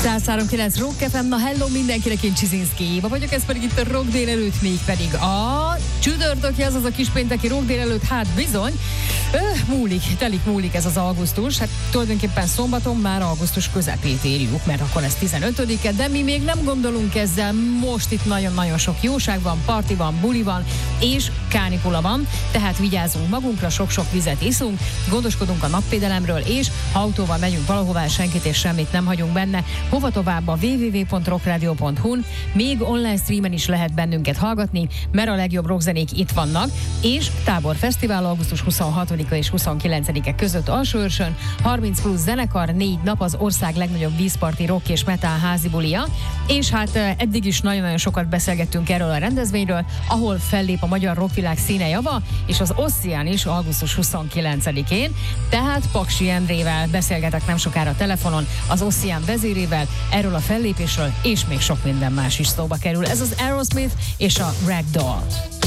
103.9 Rock FM, na hello mindenkinek, én Csizinszki Éva vagyok, ez pedig itt a Rock délelőtt, mégpedig a csütörtöki, azaz a kispénteki Rock délelőtt, hát bizony, múlik ez az augusztus, hát tulajdonképpen szombaton már augusztus közepét érjük, mert akkor ez 15-e, de mi még nem gondolunk ezzel, most itt nagyon-nagyon sok jóság van, parti van, buli van, és kánikula van, tehát vigyázzunk magunkra, sok-sok vizet iszunk, gondoskodunk a napvédelemről, és ha autóval megyünk valahová, senkit és semmit nem hagyunk benne. Hova tovább a www.rockradio.hu-n, még online streamen is lehet bennünket hallgatni, mert a legjobb rockzenék itt vannak, és táborfesztivál augusztus 26-a és 29-e között Alsóörsön, 30 plusz zenekar, 4 nap, az ország legnagyobb vízparti rock és metal házi bulia, és hát eddig is nagyon-nagyon sokat beszélgettünk erről a rendezvényről, ahol fellép a magyar rockvilág színejava, és az Ossian is augusztus 29-én, tehát Paksi Endrével beszélgetek nem sokára telefonon, az Ossian vezérével, erről a fellépésről, és még sok minden más is szóba kerül. Ez az Aerosmith és a Ragdoll.